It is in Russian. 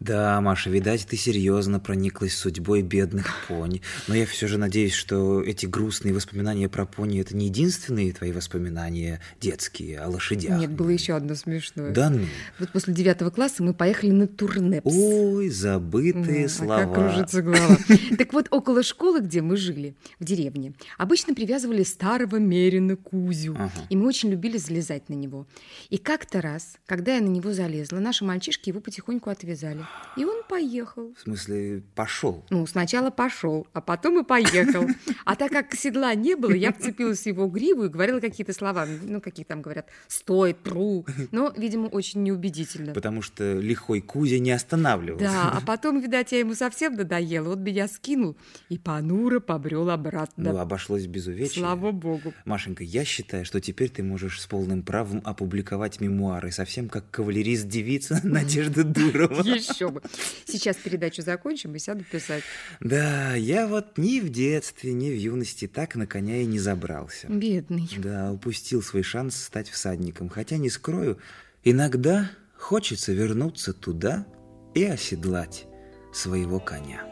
Да, Маша, видать, ты серьезно прониклась судьбой бедных пони. Но я все же надеюсь, что эти грустные воспоминания про пони – это не единственные твои воспоминания детские о лошадях. Нет, было еще одно смешное. Да ну? Вот после 9 класса мы поехали на турнепс. Ой, забытые слова. А как кружится голова. Так вот, около школы, где мы жили, в деревне, обычно привязывали старого мерина Кузю. И мы очень любили залезать на него. И как-то раз, когда я на него залезла, наши мальчишки его потихоньку отвязали. И он поехал. В смысле, пошел? Ну, сначала пошел, а потом и поехал. А так как седла не было, я вцепилась в его гриву и говорила какие-то слова. Ну, какие там говорят, стой, пру. Но, видимо, очень неубедительно. Потому что лихой Кузя не останавливался. Да, а потом, видать, я ему совсем надоела. Вот меня скинул и понуро побрел обратно. Ну, обошлось без увечья. Слава богу. Машенька, я считаю, что теперь ты можешь с полным правом опубликовать мемуары, совсем как кавалерист-девица Надежда Дурова. Еще бы. Сейчас передачу закончим и сяду писать. Да, я вот ни в детстве, ни в юности так на коня и не забрался. Бедный. Да, упустил свой шанс стать всадником. Хотя, не скрою, иногда хочется вернуться туда и оседлать своего коня.